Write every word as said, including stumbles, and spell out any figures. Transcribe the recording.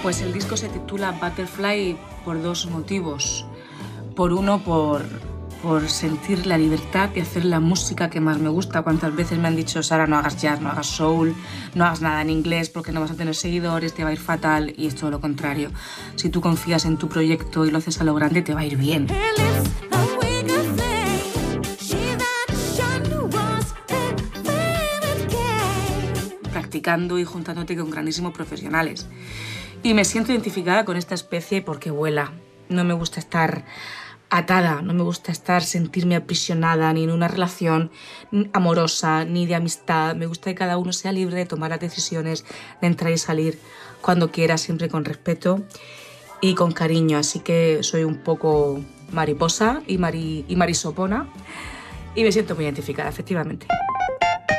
Pues el disco se titula Butterfly por dos motivos. Por uno, por, por sentir la libertad de hacer la música que más me gusta. Cuántas veces me han dicho, Sara, no hagas jazz, no hagas soul, no hagas nada en inglés porque no vas a tener seguidores, te va a ir fatal. Y es todo lo contrario. Si tú confías en tu proyecto y lo haces a lo grande, te va a ir bien. Practicando y juntándote con grandísimos profesionales. Y me siento identificada con esta especie porque vuela. No me gusta estar atada, no me gusta estar, sentirme aprisionada ni en una relación amorosa ni de amistad. Me gusta que cada uno sea libre de tomar las decisiones, de entrar y salir cuando quiera, siempre con respeto y con cariño. Así que soy un poco mariposa y, mari, y marisopona y me siento muy identificada, efectivamente.